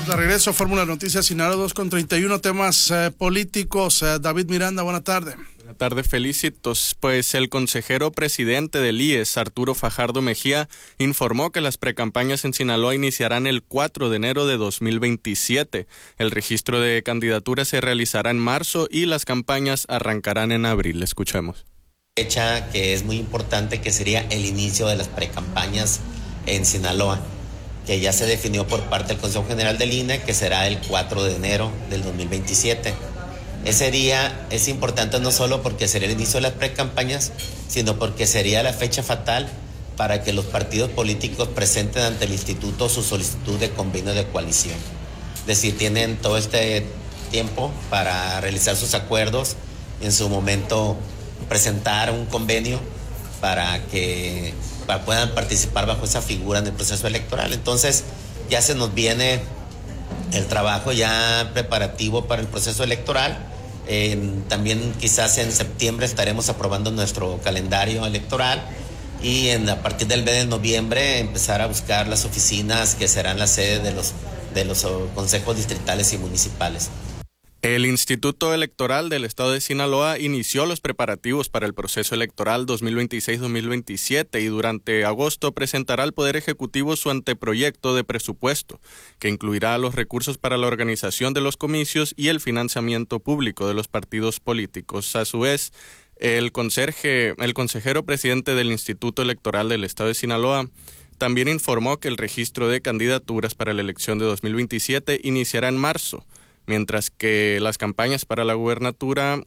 De regreso a Fórmula Noticias Sinaloa 2:31, temas políticos. David Miranda, buena tarde. Buenas tardes, Felicitos. Pues el consejero presidente del IES, Arturo Fajardo Mejía, informó que las precampañas en Sinaloa iniciarán el 4 de enero de 2027. El registro de candidaturas se realizará en marzo y las campañas arrancarán en abril. Escuchemos. Fecha que es muy importante, que sería el inicio de las precampañas en Sinaloa, que ya se definió por parte del Consejo General del INE, que será el 4 de enero del 2027. Ese día es importante no solo porque sería el inicio de las precampañas, sino porque sería la fecha fatal para que los partidos políticos presenten ante el instituto su solicitud de convenio de coalición. Es decir, tienen todo este tiempo para realizar sus acuerdos, en su momento presentar un convenio para que puedan participar bajo esa figura en el proceso electoral. Entonces ya se nos viene el trabajo ya preparativo para el proceso electoral. También quizás en septiembre estaremos aprobando nuestro calendario electoral y a partir del mes de noviembre empezar a buscar las oficinas que serán la sede de los consejos distritales y municipales. El Instituto Electoral del Estado de Sinaloa inició los preparativos para el proceso electoral 2026-2027 y durante agosto presentará al Poder Ejecutivo su anteproyecto de presupuesto, que incluirá los recursos para la organización de los comicios y el financiamiento público de los partidos políticos. A su vez, el consejero presidente del Instituto Electoral del Estado de Sinaloa también informó que el registro de candidaturas para la elección de 2027 iniciará en marzo, mientras que las campañas para la gubernatura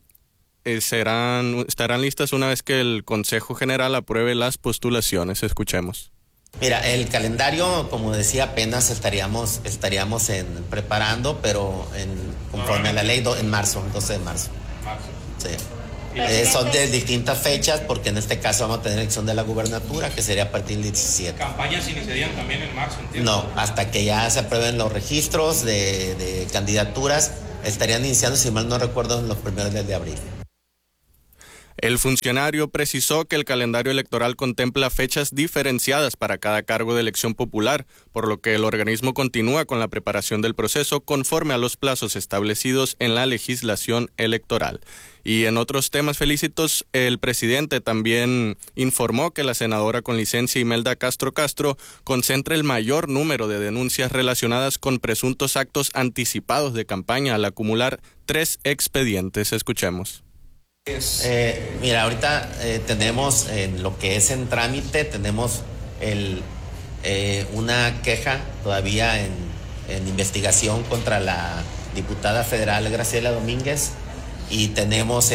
estarán listas una vez que el Consejo General apruebe las postulaciones. Escuchemos. Mira, el calendario, como decía, apenas estaríamos preparando, pero conforme a la ley en marzo, 12 de marzo. Sí. Son de distintas fechas, porque en este caso vamos a tener elección de la gubernatura, que sería a partir del 17. ¿Campañas iniciarían también en marzo, entiendo? No, hasta que ya se aprueben los registros de candidaturas, estarían iniciando, si mal no recuerdo, en los primeros días de abril. El funcionario precisó que el calendario electoral contempla fechas diferenciadas para cada cargo de elección popular, por lo que el organismo continúa con la preparación del proceso conforme a los plazos establecidos en la legislación electoral. Y en otros temas, Felicitos, el presidente también informó que la senadora con licencia Imelda Castro concentra el mayor número de denuncias relacionadas con presuntos actos anticipados de campaña al acumular 3 expedientes. Escuchemos. Mira, ahorita tenemos en lo que es en trámite, tenemos una queja todavía en investigación contra la diputada federal Graciela Domínguez, y tenemos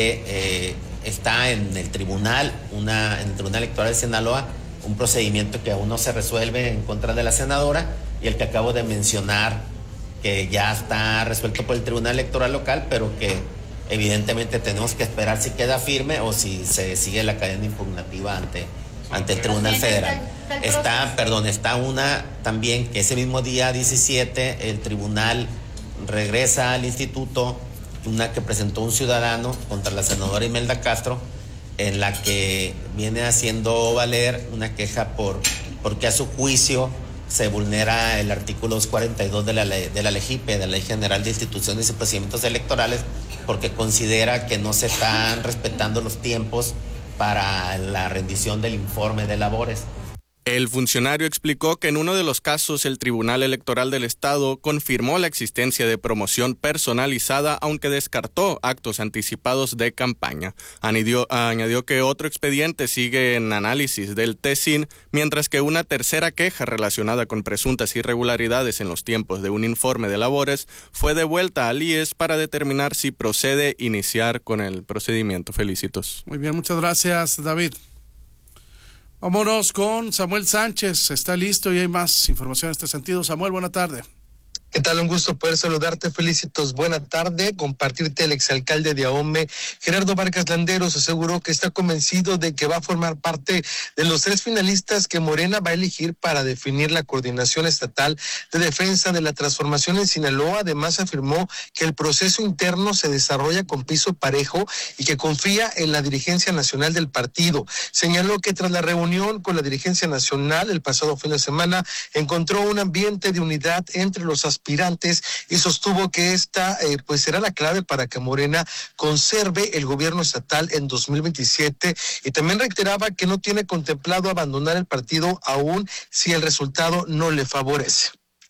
está en el tribunal electoral de Sinaloa un procedimiento que aún no se resuelve en contra de la senadora, y el que acabo de mencionar, que ya está resuelto por el tribunal electoral local, pero que evidentemente tenemos que esperar si queda firme o si se sigue la cadena impugnativa ante el Tribunal Federal. Está una también que ese mismo día 17 el tribunal regresa al instituto, una que presentó un ciudadano contra la senadora Imelda Castro, en la que viene haciendo valer una queja porque a su juicio se vulnera el artículo 242 de la LGIPE, de la Ley General de Instituciones y Procedimientos Electorales, porque considera que no se están respetando los tiempos para la rendición del informe de labores. El funcionario explicó que en uno de los casos el Tribunal Electoral del Estado confirmó la existencia de promoción personalizada, aunque descartó actos anticipados de campaña. Añadió que otro expediente sigue en análisis del TESIN, mientras que una tercera queja relacionada con presuntas irregularidades en los tiempos de un informe de labores fue devuelta al IES para determinar si procede iniciar con el procedimiento. Felicitos. Muy bien, muchas gracias, David. Vámonos con Samuel Sánchez, está listo y hay más información en este sentido. Samuel, buena tarde. ¿Qué tal? Un gusto poder saludarte, Felicitos. Buena tarde. Compartirte el exalcalde de Ahome, Gerardo Vargas Landeros, aseguró que está convencido de que va a formar parte de los 3 finalistas que Morena va a elegir para definir la coordinación estatal de defensa de la transformación en Sinaloa. Además, afirmó que el proceso interno se desarrolla con piso parejo y que confía en la dirigencia nacional del partido. Señaló que tras la reunión con la dirigencia nacional el pasado fin de semana encontró un ambiente de unidad entre los aspirantes aspirantes y sostuvo que esta pues será la clave para que Morena conserve el gobierno estatal en 2027 y también reiteraba que no tiene contemplado abandonar el partido aún si el resultado no le favorece.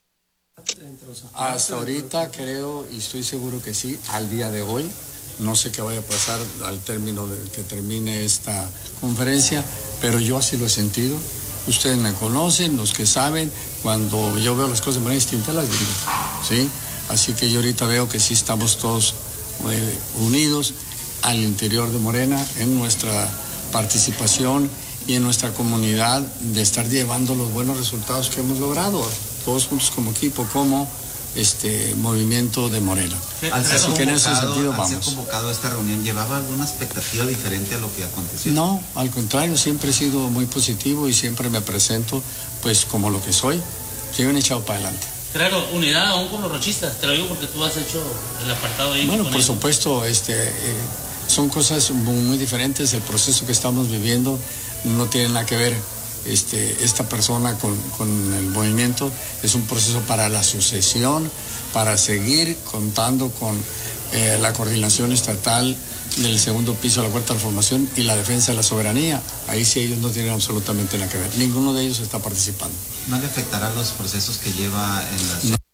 Hasta ahorita creo y estoy seguro que sí, al día de hoy. No sé qué vaya a pasar al término de que termine esta conferencia, pero yo así lo he sentido. Ustedes me conocen, los que saben, cuando yo veo las cosas de manera distinta las digo, ¿sí? Así que yo ahorita veo que sí estamos todos unidos al interior de Morena en nuestra participación y en nuestra comunidad de estar llevando los buenos resultados que hemos logrado, todos juntos como equipo, como movimiento de Morena. Así que en ese sentido vamos. ¿Al ser convocado a esta reunión llevaba alguna expectativa diferente a lo que aconteció? No, al contrario, siempre he sido muy positivo y siempre me presento pues como lo que soy, que han echado para adelante. Claro, unidad aún con los rochistas, te lo digo porque tú has hecho el apartado ahí. Bueno, por supuesto, son cosas muy diferentes, el proceso que estamos viviendo no tiene nada que ver esta persona con el movimiento, es un proceso para la sucesión, para seguir contando con la coordinación estatal del segundo piso de la Cuarta Transformación y la defensa de la soberanía. Ahí sí ellos no tienen absolutamente nada que ver, ninguno de ellos está participando. ¿No le afectará los procesos que lleva en las... No.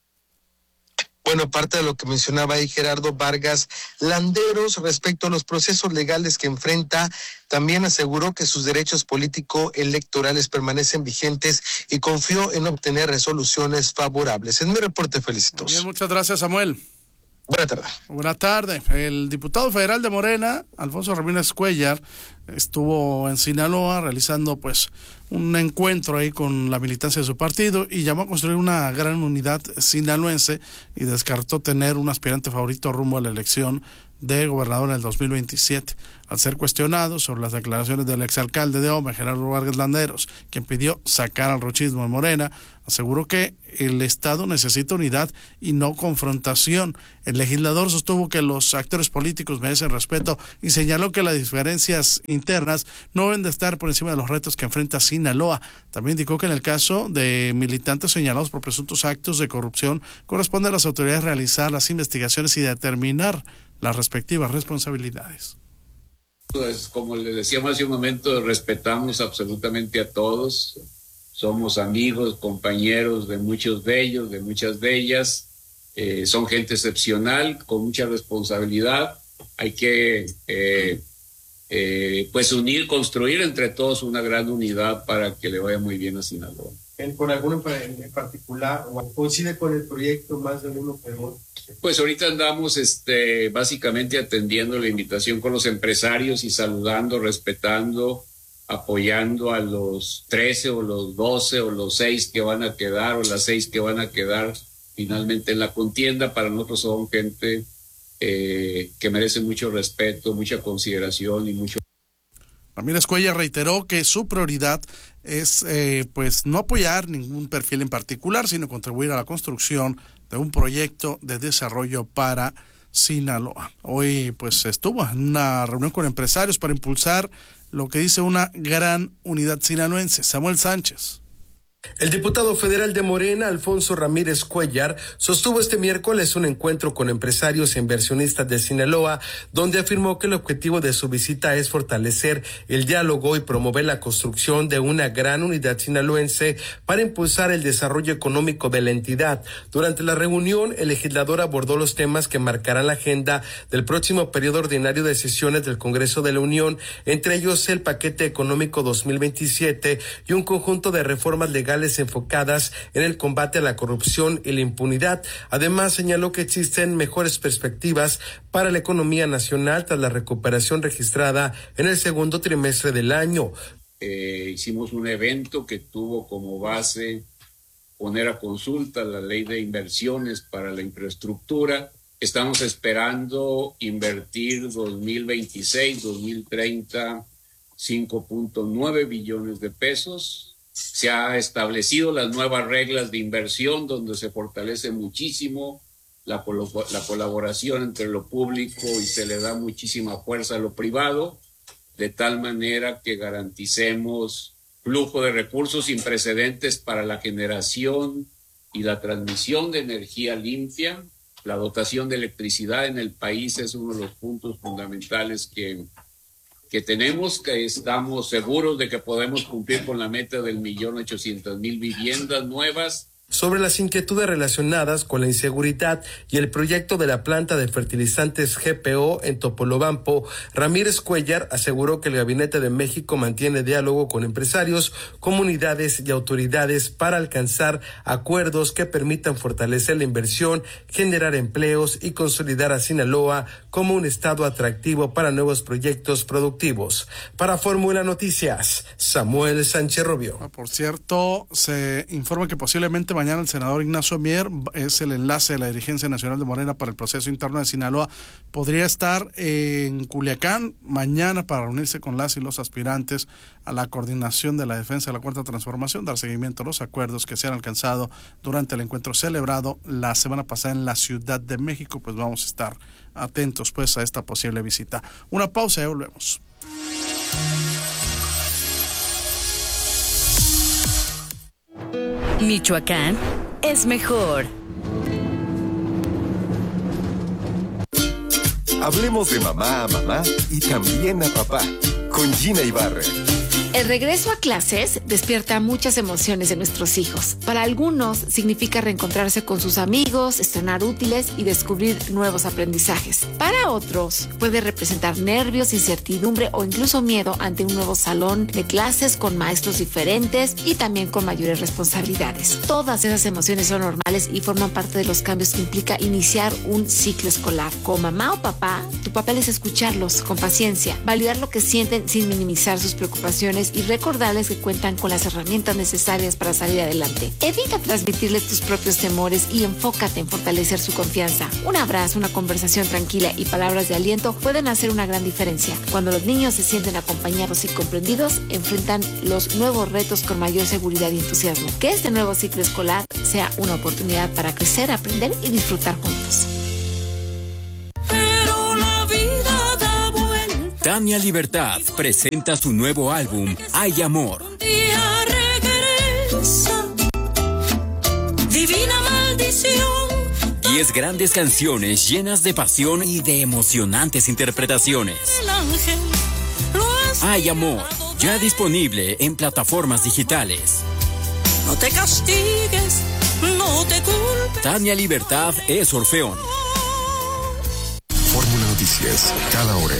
Bueno, parte de lo que mencionaba ahí Gerardo Vargas Landeros respecto a los procesos legales que enfrenta, también aseguró que sus derechos político-electorales permanecen vigentes y confió en obtener resoluciones favorables. Es mi reporte, Felicitos. Bien, muchas gracias, Samuel. Buenas tardes. Buenas tardes. El diputado federal de Morena, Alfonso Ramírez Cuellar, estuvo en Sinaloa realizando pues un encuentro ahí con la militancia de su partido y llamó a construir una gran unidad sinaloense y descartó tener un aspirante favorito rumbo a la elección de gobernador en el 2027. Al ser cuestionado sobre las declaraciones del exalcalde de Ahome, Gerardo Vargas Landeros, quien pidió sacar al rochismo de Morena, aseguró que el Estado necesita unidad y no confrontación. El legislador sostuvo que los actores políticos merecen respeto y señaló que las diferencias internas no deben de estar por encima de los retos que enfrenta Sinaloa. También indicó que en el caso de militantes señalados por presuntos actos de corrupción, corresponde a las autoridades realizar las investigaciones y determinar las respectivas responsabilidades. Pues como les decíamos hace un momento, respetamos absolutamente a todos, somos amigos, compañeros de muchos de ellos, de muchas de ellas, son gente excepcional, con mucha responsabilidad, hay que pues unir, construir entre todos una gran unidad para que le vaya muy bien a Sinaloa. ¿Con alguno en particular o coincide con el proyecto más de uno peor? Pues ahorita andamos básicamente atendiendo la invitación con los empresarios y saludando, respetando, apoyando a los 13 o los 12 o los 6 que van a quedar o las 6 que van a quedar finalmente en la contienda. Para nosotros son gente que merece mucho respeto, mucha consideración y mucho. Ramírez Cuellar reiteró que su prioridad es pues no apoyar ningún perfil en particular, sino contribuir a la construcción de un proyecto de desarrollo para Sinaloa. Hoy pues estuvo en una reunión con empresarios para impulsar lo que dice una gran unidad sinaloense. Samuel Sánchez. El diputado federal de Morena, Alfonso Ramírez Cuellar, sostuvo este miércoles un encuentro con empresarios e inversionistas de Sinaloa, donde afirmó que el objetivo de su visita es fortalecer el diálogo y promover la construcción de una gran unidad sinaloense para impulsar el desarrollo económico de la entidad. Durante la reunión, el legislador abordó los temas que marcarán la agenda del próximo periodo ordinario de sesiones del Congreso de la Unión, entre ellos el paquete económico 2027 y un conjunto de reformas legales enfocadas en el combate a la corrupción y la impunidad. Además, señaló que existen mejores perspectivas para la economía nacional tras la recuperación registrada en el segundo trimestre del año. Hicimos un evento que tuvo como base poner a consulta la ley de inversiones para la infraestructura. Estamos esperando invertir 2026, 2030, 5.9 billones de pesos. Se ha establecido las nuevas reglas de inversión donde se fortalece muchísimo la colaboración entre lo público y se le da muchísima fuerza a lo privado, de tal manera que garanticemos flujo de recursos sin precedentes para la generación y la transmisión de energía limpia. La dotación de electricidad en el país es uno de los puntos fundamentales que tenemos, que estamos seguros de que podemos cumplir con la meta del 1.800.000 viviendas nuevas. Sobre las inquietudes relacionadas con la inseguridad y el proyecto de la planta de fertilizantes GPO en Topolobampo, Ramírez Cuellar aseguró que el Gabinete de México mantiene diálogo con empresarios, comunidades y autoridades para alcanzar acuerdos que permitan fortalecer la inversión, generar empleos y consolidar a Sinaloa como un estado atractivo para nuevos proyectos productivos. Para Fórmula Noticias, Samuel Sánchez Rubio. Por cierto, se informa que posiblemente mañana el senador Ignacio Mier, es el enlace de la dirigencia nacional de Morena para el proceso interno de Sinaloa, podría estar en Culiacán mañana para reunirse con las y los aspirantes a la coordinación de la defensa de la Cuarta Transformación, dar seguimiento a los acuerdos que se han alcanzado durante el encuentro celebrado la semana pasada en la Ciudad de México. Pues vamos a estar atentos pues a esta posible visita. Una pausa y volvemos. Michoacán es mejor. Hablemos de mamá a mamá y también a papá, con Gina Ibarra. El regreso a clases despierta muchas emociones en nuestros hijos. Para algunos significa reencontrarse con sus amigos, estrenar útiles y descubrir nuevos aprendizajes. Para otros puede representar nervios, incertidumbre o incluso miedo ante un nuevo salón de clases con maestros diferentes y también con mayores responsabilidades. Todas esas emociones son normales y forman parte de los cambios que implica iniciar un ciclo escolar. Como mamá o papá, tu papel es escucharlos con paciencia, validar lo que sienten sin minimizar sus preocupaciones y recordarles que cuentan con las herramientas necesarias para salir adelante. Evita transmitirles tus propios temores y enfócate en fortalecer su confianza. Un abrazo, una conversación tranquila y palabras de aliento pueden hacer una gran diferencia. Cuando los niños se sienten acompañados y comprendidos, enfrentan los nuevos retos con mayor seguridad y entusiasmo. Que este nuevo ciclo escolar sea una oportunidad para crecer, aprender y disfrutar juntos. Tania Libertad presenta su nuevo álbum, Hay Amor. Divina maldición. 10 grandes canciones llenas de pasión y de emocionantes interpretaciones. Hay Amor, ya disponible en plataformas digitales. No te castigues, no te culpes. Tania Libertad es Orfeón. Fórmula Noticias, cada hora.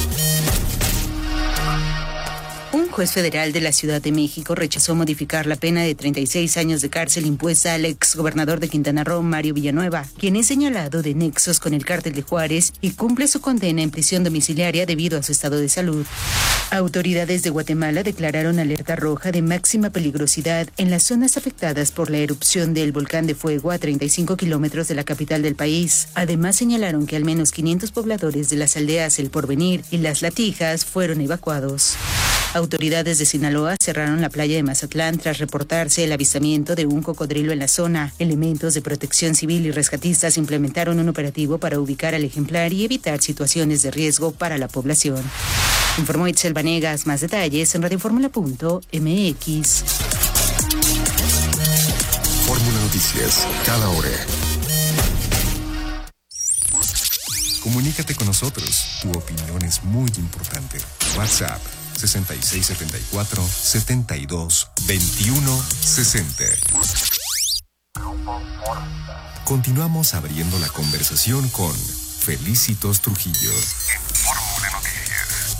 Un juez federal de la Ciudad de México rechazó modificar la pena de 36 años de cárcel impuesta al exgobernador de Quintana Roo, Mario Villanueva, quien es señalado de nexos con el cártel de Juárez y cumple su condena en prisión domiciliaria debido a su estado de salud. Autoridades de Guatemala declararon alerta roja de máxima peligrosidad en las zonas afectadas por la erupción del volcán de fuego a 35 kilómetros de la capital del país. Además señalaron que al menos 500 pobladores de las aldeas El Porvenir y Las Latijas fueron evacuados. Autoridades de Sinaloa cerraron la playa de Mazatlán tras reportarse el avistamiento de un cocodrilo en la zona. Elementos de protección civil y rescatistas implementaron un operativo para ubicar al ejemplar y evitar situaciones de riesgo para la población. Informó Itzel Vanegas. Más detalles en radioformula.mx. Fórmula Noticias, cada hora. Comunícate con nosotros. Tu opinión es muy importante. WhatsApp 6674-722160. Continuamos abriendo la conversación con Felicitos Trujillo. En Fórmula Noticias.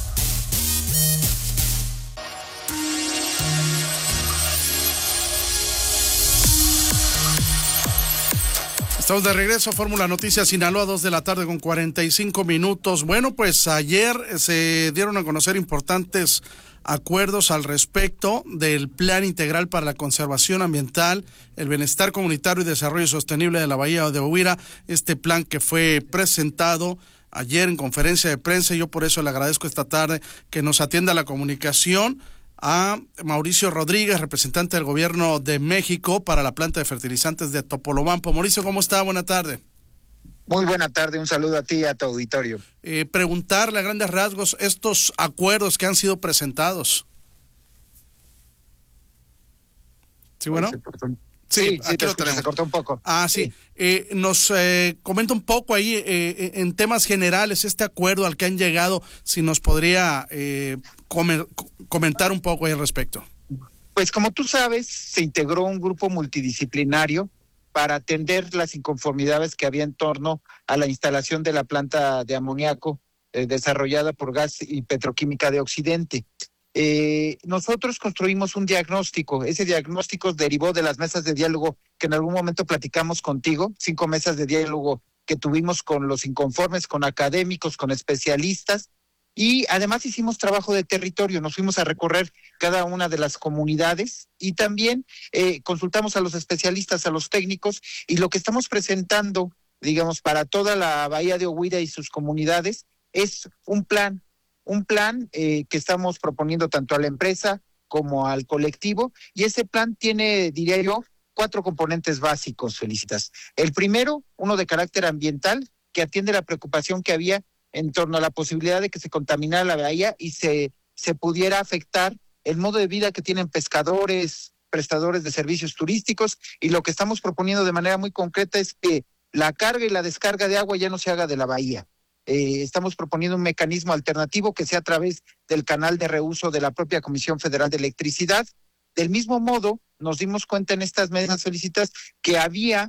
Estamos de regreso a Fórmula Noticias Sinaloa, 2:45 p.m. Bueno, pues ayer se dieron a conocer importantes acuerdos al respecto del Plan Integral para la Conservación Ambiental, el Bienestar Comunitario y Desarrollo Sostenible de la Bahía de Ovira, este plan que fue presentado ayer en conferencia de prensa. Yo por eso le agradezco esta tarde que nos atienda la comunicación a Mauricio Rodríguez, representante del Gobierno de México para la planta de fertilizantes de Topolobampo. Mauricio, ¿cómo está? Buena tarde. Muy buena tarde, un saludo a ti y a tu auditorio. Preguntarle a grandes rasgos estos acuerdos que han sido presentados. ¿Sí, bueno? Sí, aquí lo tenemos. Se cortó un poco. Sí. Nos comenta un poco ahí en temas generales este acuerdo al que han llegado, si nos podría comentar un poco ahí al respecto. Pues como tú sabes, se integró un grupo multidisciplinario para atender las inconformidades que había en torno a la instalación de la planta de amoníaco desarrollada por Gas y Petroquímica de Occidente. Nosotros construimos un diagnóstico. Ese diagnóstico derivó de las mesas de diálogo que en algún momento platicamos contigo, 5 mesas de diálogo que tuvimos con los inconformes, con académicos, con especialistas, y además hicimos trabajo de territorio. Nos fuimos a recorrer cada una de las comunidades y también consultamos a los especialistas, a los técnicos, y lo que estamos presentando, digamos, para toda la Bahía de Ohuira y sus comunidades es un plan que estamos proponiendo tanto a la empresa como al colectivo, y ese plan tiene, diría yo, 4 componentes básicos, Felicitas. El primero, uno de carácter ambiental, que atiende la preocupación que había en torno a la posibilidad de que se contaminara la bahía y se pudiera afectar el modo de vida que tienen pescadores, prestadores de servicios turísticos, y lo que estamos proponiendo de manera muy concreta es que la carga y la descarga de agua ya no se haga de la bahía. Estamos proponiendo un mecanismo alternativo que sea a través del canal de reuso de la propia Comisión Federal de Electricidad. Del mismo modo, nos dimos cuenta en estas mesas, Felicitas, que había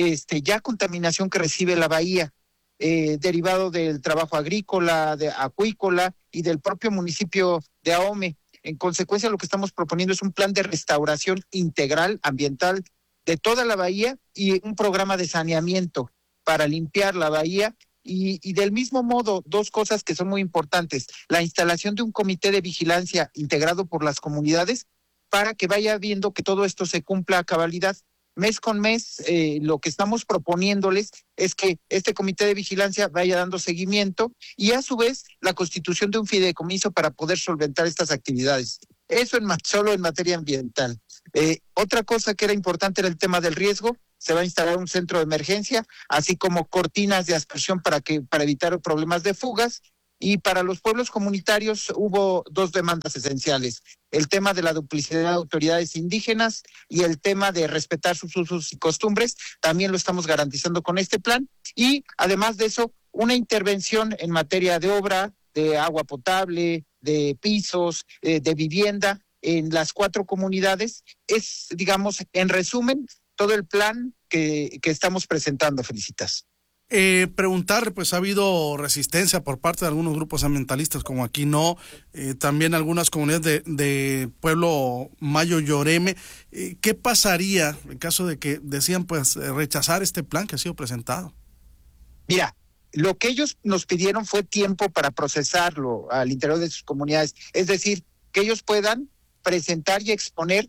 ya contaminación que recibe la bahía, derivado del trabajo agrícola, acuícola y del propio municipio de Ahome. En consecuencia, lo que estamos proponiendo es un plan de restauración integral ambiental de toda la bahía y un programa de saneamiento para limpiar la bahía. Y del mismo modo, 2 cosas que son muy importantes: la instalación de un comité de vigilancia integrado por las comunidades para que vaya viendo que todo esto se cumpla a cabalidad. Mes con mes, lo que estamos proponiéndoles es que este comité de vigilancia vaya dando seguimiento y a su vez la constitución de un fideicomiso para poder solventar estas actividades. Eso solo en materia ambiental. Otra cosa que era importante era el tema del riesgo. Se va a instalar un centro de emergencia, así como cortinas de aspersión para evitar problemas de fugas. Y para los pueblos comunitarios hubo 2 demandas esenciales: el tema de la duplicidad de autoridades indígenas y el tema de respetar sus usos y costumbres. También lo estamos garantizando con este plan, y además de eso, una intervención en materia de obra, de agua potable, de pisos, de vivienda en las 4 comunidades. Es, digamos, en resumen, todo el plan que estamos presentando. Felicitas. Preguntarle, pues ha habido resistencia por parte de algunos grupos ambientalistas como Aquino, también algunas comunidades de pueblo Mayo Lloreme. ¿Qué pasaría en caso de que decían pues rechazar este plan que ha sido presentado? Mira, lo que ellos nos pidieron fue tiempo para procesarlo al interior de sus comunidades, es decir, que ellos puedan presentar y exponer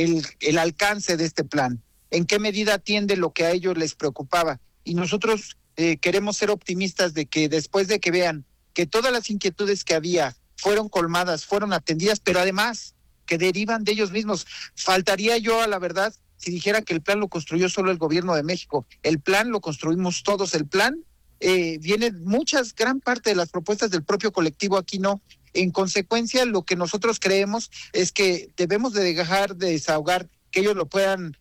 el alcance de este plan, en qué medida atiende lo que a ellos les preocupaba. Y nosotros queremos ser optimistas de que después de que vean que todas las inquietudes que había fueron colmadas, fueron atendidas, pero además que derivan de ellos mismos. Faltaría yo a la verdad si dijera que el plan lo construyó solo el gobierno de México. El plan lo construimos todos. El plan viene gran parte de las propuestas del propio colectivo Aquino. En consecuencia, lo que nosotros creemos es que debemos de dejar de desahogar, que ellos lo puedan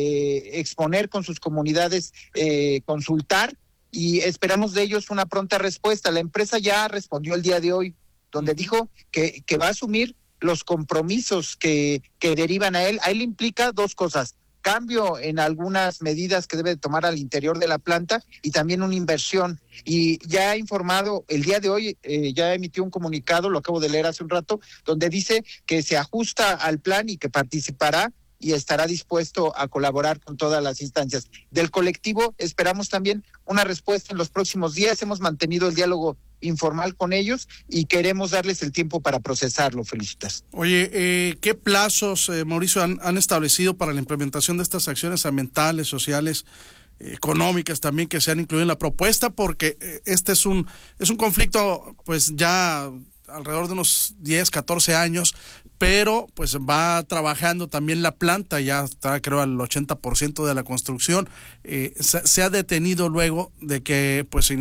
exponer con sus comunidades, consultar, y esperamos de ellos una pronta respuesta. La empresa ya respondió el día de hoy, donde dijo que va a asumir los compromisos que derivan a él. A él implica 2 cosas: cambio en algunas medidas que debe tomar al interior de la planta y también una inversión. Y ya ha informado el día de hoy, ya emitió un comunicado, lo acabo de leer hace un rato, donde dice que se ajusta al plan y que participará y estará dispuesto a colaborar con todas las instancias. Del colectivo esperamos también una respuesta en los próximos días. Hemos mantenido el diálogo informal con ellos y queremos darles el tiempo para procesarlo. Felicitas. Oye, ¿qué plazos, Mauricio, han establecido para la implementación de estas acciones ambientales, sociales, económicas también, que se han incluido en la propuesta? Porque este es un conflicto pues ya alrededor de unos 10, 14 años, pero pues va trabajando también la planta, ya está creo al 80% de la construcción. Se ha detenido luego de que pues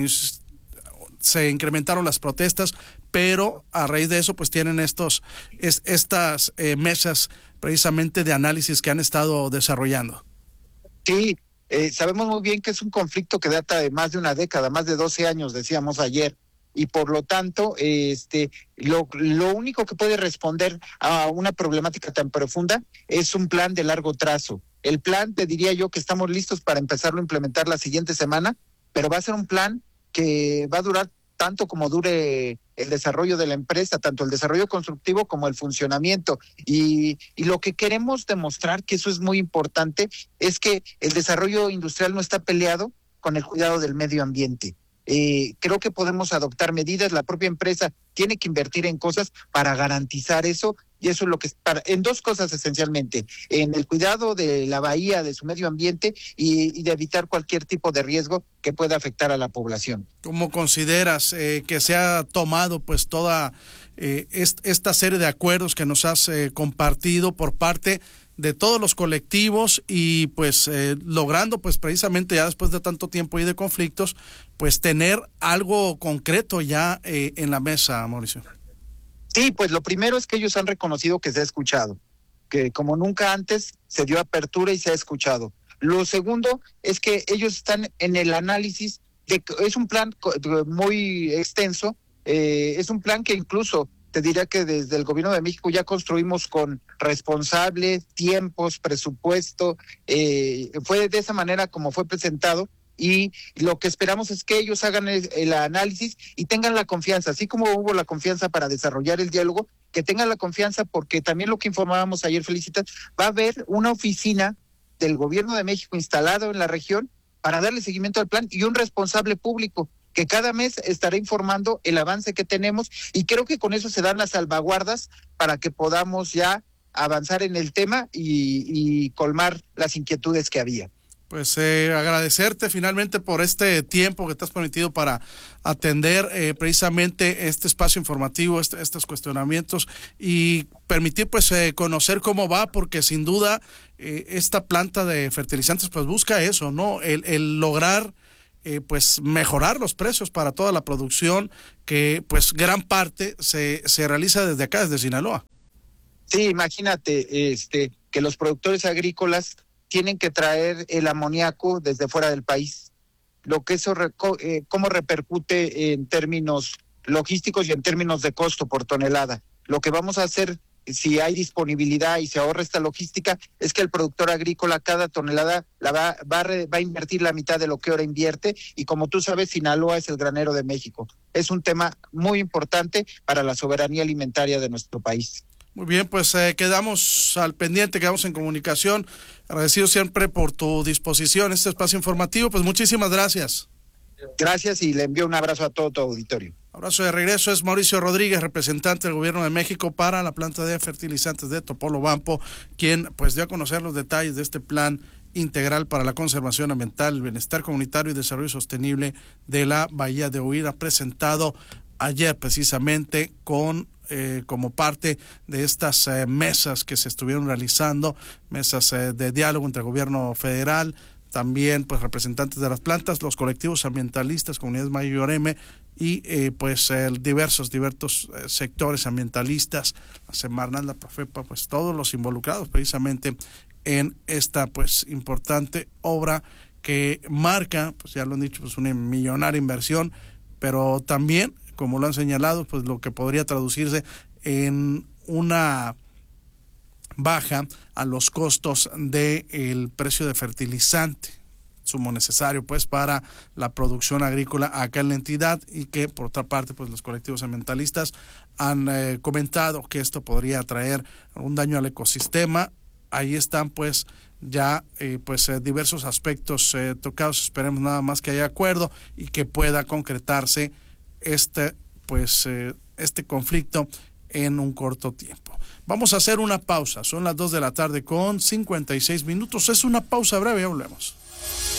se incrementaron las protestas, pero a raíz de eso pues tienen estas mesas precisamente de análisis que han estado desarrollando. Sí, sabemos muy bien que es un conflicto que data de más de una década, más de 12 años, decíamos ayer, y por lo tanto, lo único que puede responder a una problemática tan profunda es un plan de largo trazo. El plan, te diría yo que estamos listos para empezarlo a implementar la siguiente semana, pero va a ser un plan que va a durar tanto como dure el desarrollo de la empresa, tanto el desarrollo constructivo como el funcionamiento. Y lo que queremos demostrar, que eso es muy importante, es que el desarrollo industrial no está peleado con el cuidado del medio ambiente. Creo que podemos adoptar medidas, la propia empresa tiene que invertir en cosas para garantizar eso, y eso es lo que en dos cosas esencialmente, en el cuidado de la bahía, de su medio ambiente y de evitar cualquier tipo de riesgo que pueda afectar a la población. ¿Cómo consideras que se ha tomado pues toda esta serie de acuerdos que nos has compartido por parte de todos los colectivos y pues logrando pues precisamente ya después de tanto tiempo y de conflictos pues tener algo concreto ya en la mesa, Mauricio? Sí, pues lo primero es que ellos han reconocido que se ha escuchado, que como nunca antes se dio apertura y se ha escuchado. Lo segundo es que ellos están en el análisis es un plan muy extenso, es un plan que incluso te diría que desde el Gobierno de México ya construimos con responsables, tiempos, presupuesto, fue de esa manera como fue presentado. Y lo que esperamos es que ellos hagan el análisis y tengan la confianza, así como hubo la confianza para desarrollar el diálogo, que tengan la confianza, porque también lo que informábamos ayer, Felicitas, va a haber una oficina del Gobierno de México instalado en la región para darle seguimiento al plan y un responsable público que cada mes estará informando el avance que tenemos, y creo que con eso se dan las salvaguardas para que podamos ya avanzar en el tema y colmar las inquietudes que había. Pues agradecerte finalmente por este tiempo que te has permitido para atender precisamente este espacio informativo, estos cuestionamientos, y permitir pues conocer cómo va, porque sin duda esta planta de fertilizantes pues busca eso, ¿no? El lograr pues mejorar los precios para toda la producción, que pues gran parte se realiza desde acá, desde Sinaloa. Sí, imagínate que los productores agrícolas tienen que traer el amoníaco desde fuera del país, lo que eso cómo repercute en términos logísticos y en términos de costo por tonelada. Lo que vamos a hacer, si hay disponibilidad y se ahorra esta logística, es que el productor agrícola cada tonelada va a invertir la mitad de lo que ahora invierte, y como tú sabes, Sinaloa es el granero de México. Es un tema muy importante para la soberanía alimentaria de nuestro país. Muy bien, pues quedamos al pendiente, quedamos en comunicación. Agradecido siempre por tu disposición, este espacio informativo, pues muchísimas gracias. Gracias, y le envío un abrazo a todo tu auditorio. Abrazo de regreso. Es Mauricio Rodríguez, representante del Gobierno de México para la planta de fertilizantes de Topolobampo, quien pues dio a conocer los detalles de este plan integral para la conservación ambiental, el bienestar comunitario y desarrollo sostenible de la Bahía de Huira, presentado ayer precisamente como parte de estas mesas que se estuvieron realizando, mesas de diálogo entre el gobierno federal, también pues representantes de las plantas, los colectivos ambientalistas, comunidades Mayor M y diversos sectores ambientalistas, la Semarnat, la Profepa, pues todos los involucrados precisamente en esta pues importante obra que marca, pues ya lo han dicho, pues una millonaria inversión, pero también, como lo han señalado, pues lo que podría traducirse en una baja a los costos del precio de fertilizante, sumo necesario pues para la producción agrícola acá en la entidad, y que por otra parte pues los colectivos ambientalistas han comentado que esto podría traer un daño al ecosistema. Ahí están pues ya diversos aspectos tocados. Esperemos nada más que haya acuerdo y que pueda concretarse este conflicto en un corto tiempo. Vamos a hacer una pausa, son las 2 de la tarde con 56 minutos, es una pausa breve, ya volvemos.